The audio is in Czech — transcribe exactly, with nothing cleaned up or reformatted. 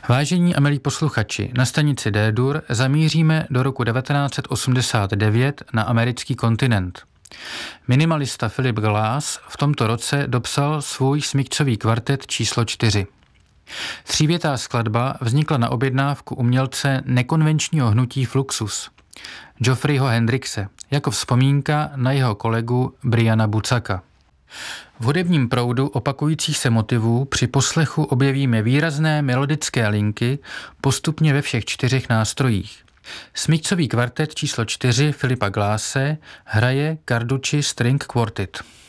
Vážení a milí posluchači, na stanici D-Dur zamíříme do roku devatenáct set osmdesát devět na americký kontinent. Minimalista Philip Glass v tomto roce dopsal svůj smyčcový kvartet číslo čtyři. Třívětá skladba vznikla na objednávku umělce nekonvenčního hnutí Fluxus, Geoffreyho Hendrixe, jako vzpomínka na jeho kolegu Briana Bucaka. V hudebním proudu opakujících se motivů při poslechu objevíme výrazné melodické linky postupně ve všech čtyřech nástrojích. Smyčcový kvartet číslo čtyři Philipa Glasse hraje Carducci String Quartet.